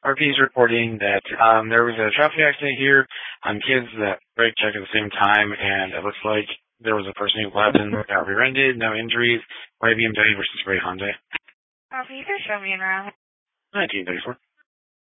RP is reporting that there was a traffic accident here on kids that brake checked at the same time, and it looks like there was a person who left and got rear-ended, no injuries. White BMW versus Gray Hyundai. RP, you can show me around. 1934.